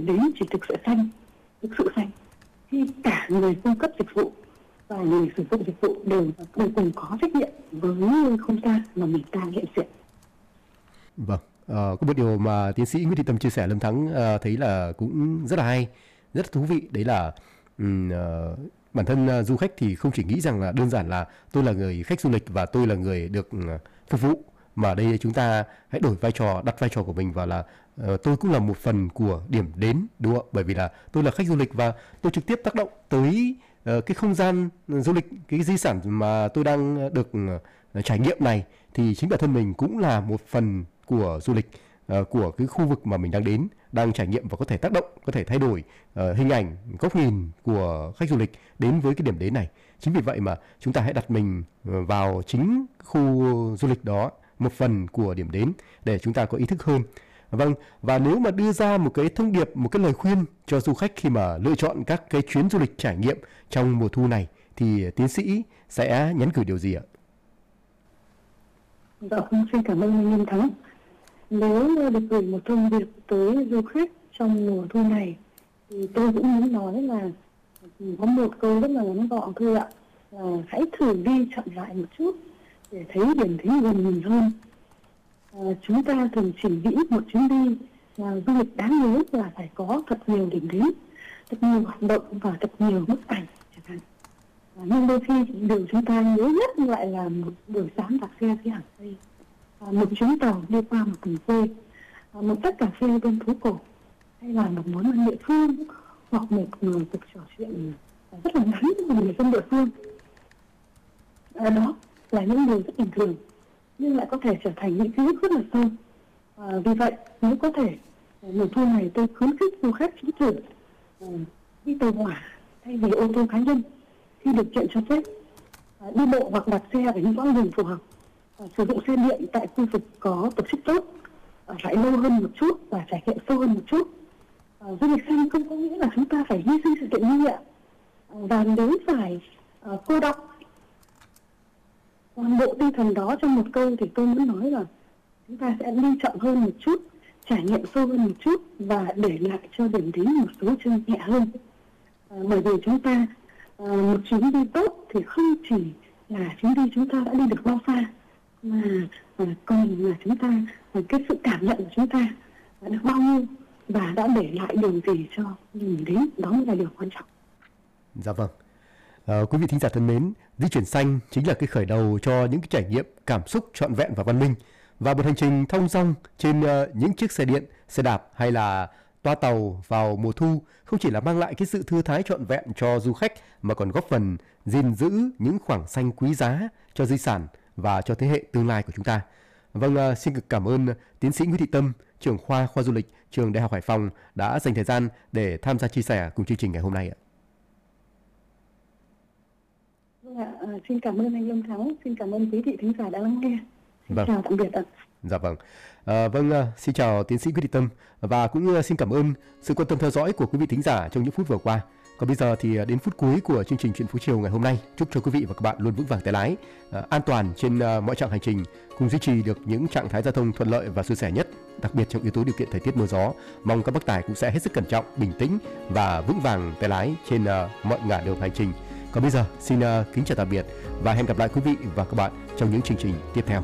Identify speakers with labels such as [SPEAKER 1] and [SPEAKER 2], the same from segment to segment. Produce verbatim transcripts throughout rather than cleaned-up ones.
[SPEAKER 1] đến chỉ thực sự xanh, thực sự xanh khi cả người cung cấp dịch vụ và người sử dụng dịch vụ đều đều cùng có trách nhiệm với không gian mà mình đang hiện diện.
[SPEAKER 2] Vâng, uh, có một điều mà tiến sĩ Nguyễn Thị Tâm chia sẻ, Lâm Thắng uh, thấy là cũng rất là hay, rất là thú vị. Đấy là um, uh, bản thân uh, du khách thì không chỉ nghĩ rằng là đơn giản là tôi là người khách du lịch và tôi là người được uh, phục vụ, mà đây chúng ta hãy đổi vai trò, đặt vai trò của mình vào là uh, tôi cũng là một phần của điểm đến, đúng không? Bởi vì là tôi là khách du lịch và tôi trực tiếp tác động tới uh, cái không gian du lịch, cái di sản mà tôi đang được uh, trải nghiệm này, thì chính bản thân mình cũng là một phần của du lịch, uh, của cái khu vực mà mình đang đến, đang trải nghiệm và có thể tác động, có thể thay đổi uh, hình ảnh, góc nhìn của khách du lịch đến với cái điểm đến này. Chính vì vậy mà chúng ta hãy đặt mình vào chính khu du lịch đó, một phần của điểm đến, để chúng ta có ý thức hơn. Vâng, và nếu mà đưa ra một cái thông điệp, một cái lời khuyên cho du khách khi mà lựa chọn các cái chuyến du lịch trải nghiệm trong mùa thu này, thì tiến sĩ sẽ nhắn gửi điều gì ạ?
[SPEAKER 1] Dạ, xin cảm ơn anh Lâm Thắng. Nếu được gửi một thông điệp tới du khách trong mùa thu này, thì tôi cũng muốn nói là có một câu rất là ngắn gọn thôi ạ, là hãy thử đi chậm lại một chút để thấy điểm đến gần mình hơn. À, chúng ta thường chỉ nghĩ một chuyến đi là du lịch đáng nhớ là phải có thật nhiều điểm đến, thật nhiều hoạt động và thật nhiều bức ảnh chẳng hạn. À, nhưng đôi khi điều chúng ta nhớ nhất lại là một buổi sáng đạp xe dưới hàng cây, à, một chuyến tàu đi qua một vùng quê, à, một tách cà phê bên phố cổ, hay là một món ăn địa phương, hoặc một người cuộc trò chuyện rất là ngắn với người dân địa phương. À, đó là những điều rất bình thường nhưng lại có thể trở thành những ký ức rất là sâu. À, vì vậy nếu có thể, mùa thu này tôi khuyến khích du khách hãy thử uh, đi tàu hỏa thay vì ô tô cá nhân khi được chuyện cho phép, à, đi bộ hoặc đạp xe ở những quãng đường phù hợp, à, sử dụng xe điện tại khu vực có tổ chức tốt, à, phải lâu hơn một chút và trải nghiệm sâu hơn một chút. À, du lịch xanh không có nghĩa là chúng ta phải hy sinh sự tự nhiên ạ, à, và nếu phải à, cô đọng toàn bộ tinh thần đó trong một câu thì tôi muốn nói là chúng ta sẽ đi chậm hơn một chút, trải nghiệm sâu hơn một chút và để lại cho điểm đến một số chân nhẹ hơn. À, bởi vì chúng ta à, một chuyến đi tốt thì không chỉ là chuyến đi chúng ta đã đi được bao xa, mà à, còn là chúng ta à, cái sự cảm nhận của chúng ta đã được bao nhiêu và đã để lại điều gì cho điểm đến, đó mới là điều quan trọng.
[SPEAKER 2] Dạ vâng. À, quý vị thính giả thân mến, di chuyển xanh chính là cái khởi đầu cho những cái trải nghiệm cảm xúc trọn vẹn và văn minh, và một hành trình thong dong trên uh, những chiếc xe điện, xe đạp hay là toa tàu vào mùa thu không chỉ là mang lại cái sự thư thái trọn vẹn cho du khách, mà còn góp phần gìn giữ những khoảng xanh quý giá cho di sản và cho thế hệ tương lai của chúng ta. Vâng, uh, xin cực cảm ơn tiến sĩ Nguyễn Thị Tâm, trưởng khoa khoa du lịch, trường Đại học Hải Phòng đã dành thời gian để tham gia chia sẻ cùng chương trình ngày hôm nay ạ.
[SPEAKER 1] À, xin cảm ơn anh Lâm Thắng, xin cảm ơn quý vị thính giả đã lắng nghe. Xin vâng. Chào tạm biệt ạ.
[SPEAKER 2] Dạ vâng. À, vâng, xin chào tiến sĩ Nguyễn Thị Tâm và cũng xin cảm ơn sự quan tâm theo dõi của quý vị thính giả trong những phút vừa qua. Còn bây giờ thì đến phút cuối của chương trình Chuyện Phố Chiều ngày hôm nay, chúc cho quý vị và các bạn luôn vững vàng tay lái, à, an toàn trên uh, mọi chặng hành trình, cùng duy trì được những trạng thái giao thông thuận lợi và suôn sẻ nhất, đặc biệt trong yếu tố điều kiện thời tiết mưa gió. Mong các bác tài cũng sẽ hết sức cẩn trọng, bình tĩnh và vững vàng tay lái trên uh, mọi ngả đường hành trình. Còn bây giờ xin uh, kính chào tạm biệt và hẹn gặp lại quý vị và các bạn trong những chương trình tiếp theo.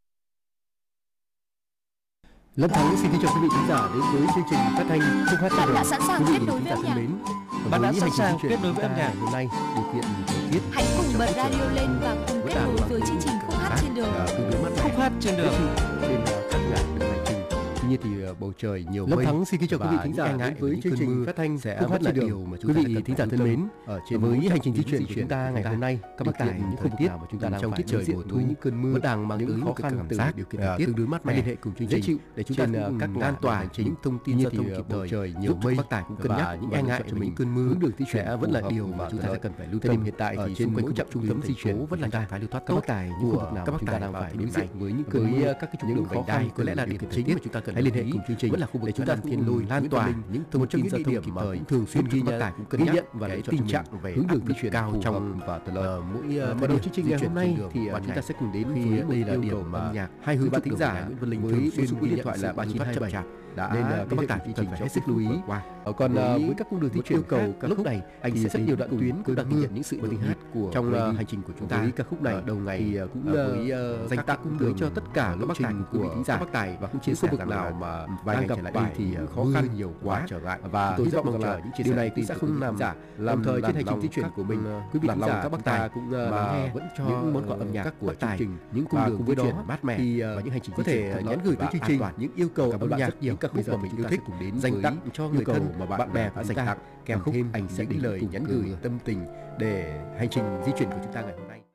[SPEAKER 2] Lâm Thắng xin kính chào quý vị khán giả đến với chương trình phát thanh Phương Phát.
[SPEAKER 3] Bạn đã sẵn sàng kết nối với âm nhạc.
[SPEAKER 2] Bạn đã sẵn sàng kết nối với âm nhạc hôm nay. Điều kiện thời tiết.
[SPEAKER 3] Hãy cùng bật radio lên và cùng kết nối với chương trình Khúc Hát trên đường.
[SPEAKER 2] Khúc Hát trên đường. Trên các ngả đường hành trình. Tuy nhiên thì bầu trời nhiều mây. Lâm Thắng xin kính chào quý vị thính giả đến với chương trình phát thanh sẽ Khúc Hát là điều mà chúng ta quý vị thính giả thân mến. Ở trên với hành trình di chuyển của chúng ta ngày hôm nay, các bác tài những khu vực nào mà chúng ta đang trong tiết trời mùa thu, những cơn mưa vẫn đang mang tới khó khăn cảm giác điều kiện thời tiết tương đối mát mẻ, liên hệ cùng chương trình để chúng ta các an toàn hành trình, những thông tin giao thông kịp thời, trời nhiều mây, bác tài cũng cân nhắc những e ngại cho mình cơn mưa, hướng đường di chuyển vẫn là điều mà chúng ta sẽ cần phải lưu tâm. Hiện tại thì trên mỗi trạm trung tâm di chuyển vẫn là trạng thái lưu thoát tốt, những khu vực nào các bác tài đang phải đối diện với những cơn mưa, các cái trục đường vành đai có lẽ là điểm chính mà chúng ta cần hãy liên hệ cùng chương trình vẫn là khu vực để chúng ta thiên lôi lan tỏa những thông tin giao thông kịp thời, thường xuyên ghi nhận ghi nhận và cái tình trạng về hướng đường di chuyển cao trong và thuận lợi. Mỗi mở đầu chương trình ngày hôm nay thì chúng ta sẽ cùng đến với đây là điểm mà nhạc hai hướng bạn thính giả Nguyễn Văn Linh với số điện thoại là ba chín hai bảy đã nên các bác tài cần phải hết sức lưu ý. Còn với, với các cung đường di chuyển
[SPEAKER 4] yêu cầu
[SPEAKER 2] các lúc này anh sẽ rất nhiều đoạn tuyến cũng đang ghi nhận những sự nhộn nhịp của trong uh, hành trình của chúng ta. Với các khúc này đầu ngày thì cũng uh, với uh, dành tặng cung đường cho tất cả các bác tài của quý vị thính giả bác tài và cũng chia sẻ rằng nào mà vài ngày trở lại đây thì khó khăn nhiều quá trở ngại và tôi rất mong chờ những chia sẻ này cũng sẽ không làm giả làm thời trên hành trình di chuyển của mình quý vị thính giả các bác tài cũng mà vẫn cho những món quà âm nhạc của chương trình những cung đường di chuyển mát mẻ và những hành trình có thể nhắn gửi tới chương trình những yêu cầu âm nhạc những ca khúc mà mình yêu thích cùng đến dành tặng cho người thân mà bạn bè và dành tặng kèm khúc anh sẽ gửi lời nhắn gửi tâm tình để hành trình di chuyển của chúng ta ngày hôm nay.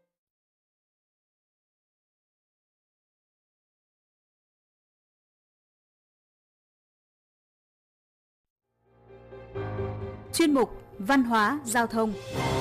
[SPEAKER 3] Chuyên mục Văn hóa Giao thông.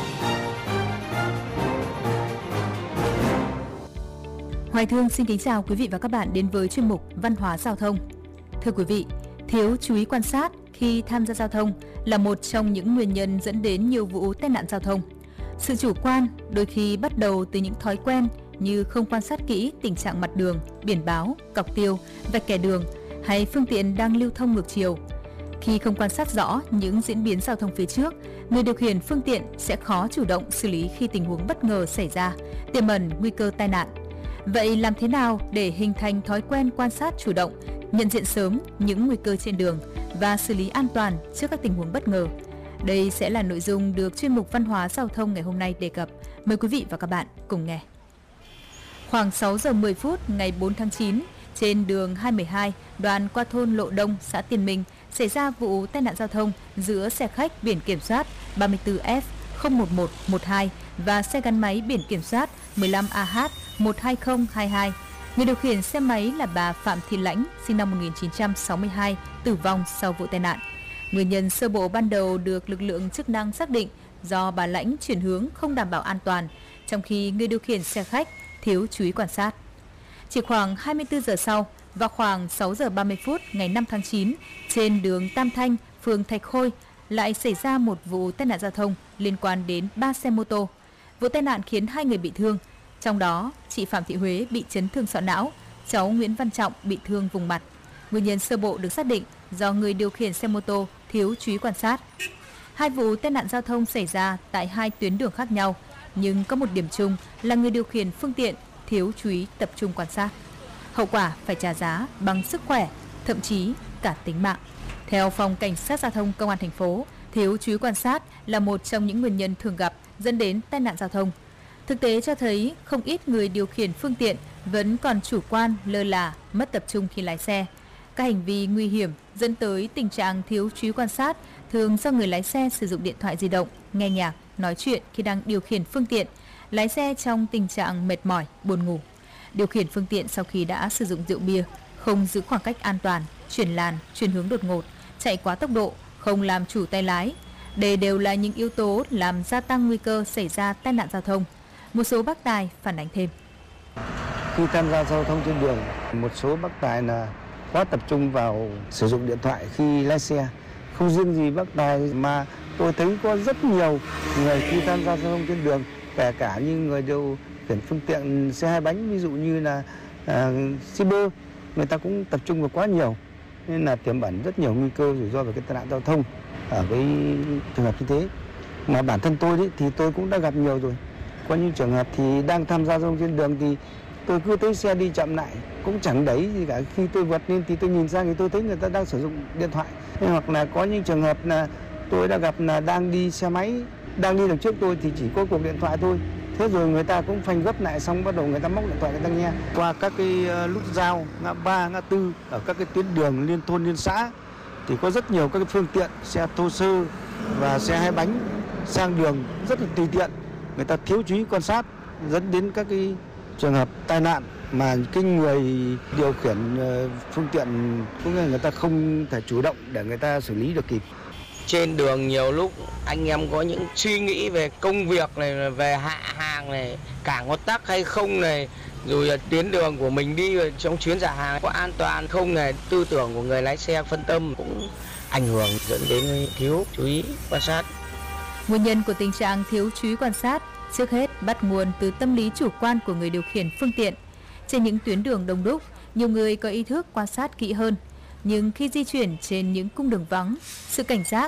[SPEAKER 3] Hoài Thương xin kính chào quý vị và các bạn đến với chuyên mục Văn hóa Giao thông. Thưa quý vị, thiếu chú ý quan sát khi tham gia giao thông là một trong những nguyên nhân dẫn đến nhiều vụ tai nạn giao thông. Sự chủ quan đôi khi bắt đầu từ những thói quen như không quan sát kỹ tình trạng mặt đường, biển báo, cọc tiêu, vạch kẻ đường hay phương tiện đang lưu thông ngược chiều. Khi không quan sát rõ những diễn biến giao thông phía trước, người điều khiển phương tiện sẽ khó chủ động xử lý khi tình huống bất ngờ xảy ra, tiềm ẩn nguy cơ tai nạn. Vậy làm thế nào để hình thành thói quen quan sát chủ động, nhận diện sớm những nguy cơ trên đường và xử lý an toàn trước các tình huống bất ngờ? Đây sẽ là nội dung được chuyên mục Văn hóa Giao thông ngày hôm nay đề cập. Mời quý vị và các bạn cùng nghe. Khoảng sáu giờ mười phút ngày bốn tháng chín, trên đường hai một hai đoạn qua thôn Lộ Đông, xã Tiền Minh xảy ra vụ tai nạn giao thông giữa xe khách biển kiểm soát ba mươi tư F không một một một hai và xe gắn máy biển kiểm soát mười lăm A H một hai không hai hai. Người điều khiển xe máy là bà Phạm Thị Lãnh, sinh năm một nghìn chín trăm sáu mươi hai, tử vong sau vụ tai nạn. Nguyên nhân sơ bộ ban đầu được lực lượng chức năng xác định do bà Lãnh chuyển hướng không đảm bảo an toàn, trong khi người điều khiển xe khách thiếu chú ý quan sát. Chỉ khoảng hai mươi tư giờ sau, vào khoảng sáu giờ ba mươi phút ngày năm tháng chín, trên đường Tam Thanh, phường Thạch Khôi, lại xảy ra một vụ tai nạn giao thông liên quan đến ba xe mô tô. Vụ tai nạn khiến hai người bị thương, trong đó chị Phạm Thị Huế bị chấn thương sọ não, cháu Nguyễn Văn Trọng bị thương vùng mặt. Nguyên nhân sơ bộ được xác định do người điều khiển xe mô tô thiếu chú ý quan sát. Hai vụ tai nạn giao thông xảy ra tại hai tuyến đường khác nhau, nhưng có một điểm chung là người điều khiển phương tiện thiếu chú ý tập trung quan sát. Hậu quả phải trả giá bằng sức khỏe, thậm chí cả tính mạng. Theo Phòng Cảnh sát Giao thông Công an thành phố, thiếu chú ý quan sát là một trong những nguyên nhân thường gặp dẫn đến tai nạn giao thông. Thực tế cho thấy không ít người điều khiển phương tiện vẫn còn chủ quan, lơ là, mất tập trung khi lái xe. Các hành vi nguy hiểm dẫn tới tình trạng thiếu chú ý quan sát thường do người lái xe sử dụng điện thoại di động, nghe nhạc, nói chuyện khi đang điều khiển phương tiện, lái xe trong tình trạng mệt mỏi, buồn ngủ. Điều khiển phương tiện sau khi đã sử dụng rượu bia, không giữ khoảng cách an toàn, chuyển làn, chuyển hướng đột ngột, chạy quá tốc độ, không làm chủ tay lái. Đây đều là những yếu tố làm gia tăng nguy cơ xảy ra tai nạn giao thông. Một số bác tài phản ánh thêm.
[SPEAKER 5] Khi tham gia giao thông trên đường, một số bác tài là quá tập trung vào sử dụng điện thoại khi lái xe. Không riêng gì bác tài mà tôi thấy có rất nhiều người khi tham gia giao thông trên đường, kể cả như người điều khiển phương tiện xe hai bánh, ví dụ như là uh, shipper, người ta cũng tập trung vào quá nhiều, nên là tiềm ẩn rất nhiều nguy cơ rủi ro về cái tai nạn giao thông ở cái trường hợp như thế. Mà bản thân tôi đấy, thì tôi cũng đã gặp nhiều rồi. Có những trường hợp thì đang tham gia giao thông trên đường thì tôi cứ thấy xe đi chậm lại, cũng chẳng đẩy gì cả. Khi tôi vượt lên thì tôi nhìn sang thì tôi thấy người ta đang sử dụng điện thoại. Hoặc là có những trường hợp là tôi đã gặp là đang đi xe máy, đang đi đằng trước tôi thì chỉ có cuộc điện thoại thôi. Thế rồi người ta cũng phanh gấp lại, xong bắt đầu người ta móc điện thoại người ta nghe. Qua các cái nút giao, ngã ba, ngã tư, ở các cái tuyến đường liên thôn, liên xã thì có rất nhiều các cái phương tiện, xe thô sơ và xe hai bánh sang đường rất là tùy tiện. Người ta thiếu chú ý quan sát dẫn đến các cái trường hợp tai nạn mà cái người điều khiển phương tiện cũng là người ta không thể chủ động để người ta xử lý được kịp.
[SPEAKER 6] Trên đường nhiều lúc anh em có những suy nghĩ về công việc này, về hạ hàng này, cảng có tắc hay không này, rồi tuyến đường của mình đi trong chuyến trả hàng có an toàn không này, tư tưởng của người lái xe phân tâm cũng ảnh hưởng dẫn đến thiếu chú ý quan sát.
[SPEAKER 3] Nguyên nhân của tình trạng thiếu chú ý quan sát trước hết bắt nguồn từ tâm lý chủ quan của người điều khiển phương tiện. Trên những tuyến đường đông đúc, nhiều người có ý thức quan sát kỹ hơn. Nhưng khi di chuyển trên những cung đường vắng, sự cảnh giác